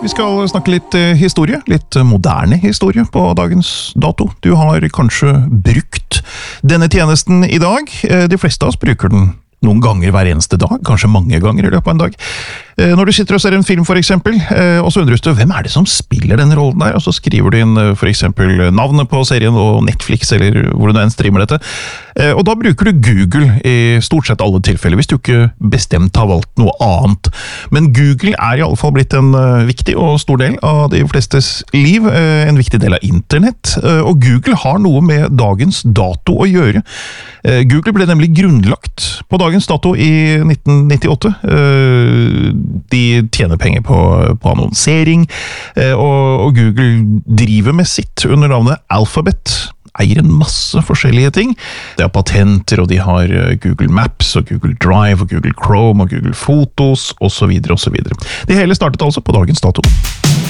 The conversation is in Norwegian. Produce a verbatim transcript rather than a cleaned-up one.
Vi skal snakke litt historie, litt moderne historie på dagens dato. Du har kanskje brukt denne tjenesten i dag. De fleste av oss bruker den noen ganger hver eneste dag, kanskje mange ganger i løpet av en dag. Når du sitter og ser en film for eksempel, og så undres du, hvem er det som spiller denne rollen der? Og så skriver du inn for eksempel navnet på serien og Netflix, eller hvor du enn streamer dette. Og da bruker du Google i stort sett alle tilfeller, hvis du ikke bestemt har valgt noe annet. Men Google er i alle fall blitt en viktig og stor del av de flestes liv, en viktig del av internett, og Google har noe med dagens dato å gjøre. Google ble nemlig grunnlagt på dagens dato i nitten nittiåtte. De tjener penger på, på annonsering, og, og Google driver med sitt under navnet Alphabet. Eier en masse forskjellige ting. De har patenter, og de har Google Maps, og Google Drive, og Google Chrome, og Google Fotos, og så videre, og så videre. Det hele startet altså på dagens dato.